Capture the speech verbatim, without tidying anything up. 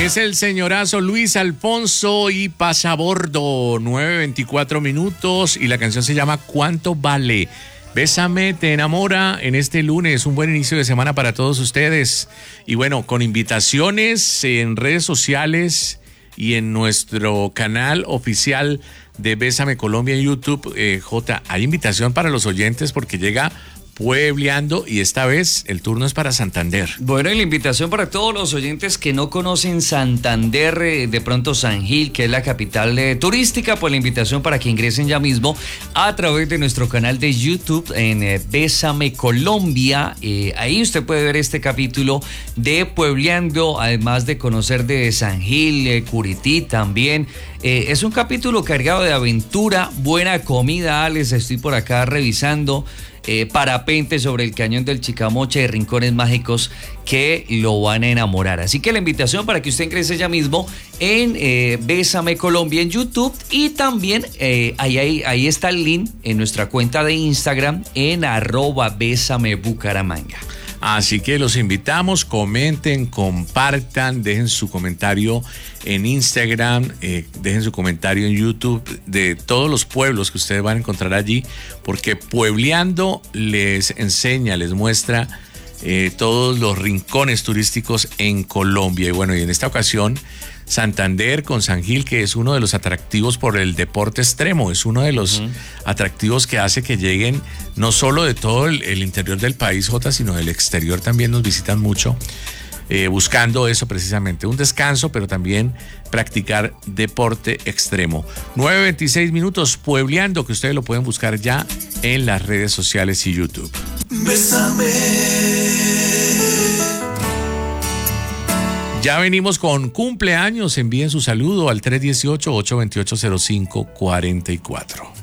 Es el señorazo Luis Alfonso y Pasabordo, nueve veinticuatro minutos, y la canción se llama ¿Cuánto vale? Bésame, te enamora en este lunes, un buen inicio de semana para todos ustedes. Y bueno, con invitaciones en redes sociales y en nuestro canal oficial de Bésame Colombia en YouTube. eh, J, hay invitación para los oyentes porque llega Puebleando y esta vez el turno es para Santander. Bueno, y la invitación para todos los oyentes que no conocen Santander, eh, de pronto San Gil, que es la capital eh, turística, pues la invitación para que ingresen ya mismo a través de nuestro canal de YouTube en eh, Bésame Colombia. Eh, ahí usted puede ver este capítulo de Puebleando, además de conocer de San Gil, eh, Curití también. Eh, es un capítulo cargado de aventura, buena comida, les estoy por acá revisando. Eh, parapente sobre el cañón del Chicamocha y rincones mágicos que lo van a enamorar. Así que la invitación para que usted ingrese ya mismo en eh, Bésame Colombia en YouTube, y también eh, ahí, ahí, ahí está el link en nuestra cuenta de Instagram en arroba Bésame Bucaramanga. Así que los invitamos, comenten, compartan, dejen su comentario en Instagram, eh, dejen su comentario en YouTube de todos los pueblos que ustedes van a encontrar allí, porque Puebleando les enseña, les muestra eh, todos los rincones turísticos en Colombia. Y bueno, y en esta ocasión Santander con San Gil, que es uno de los atractivos por el deporte extremo, es uno de los uh-huh. atractivos que hace que lleguen no solo de todo el, el interior del país, Jota, sino del exterior también nos visitan mucho, eh, buscando eso precisamente, un descanso, pero también practicar deporte extremo. nueve veintiséis minutos, Puebleando, que ustedes lo pueden buscar ya en las redes sociales y YouTube. Bésame. Ya venimos con cumpleaños. Envíen su saludo al tres uno ocho, ocho dos ocho, cero cinco cuatro cuatro.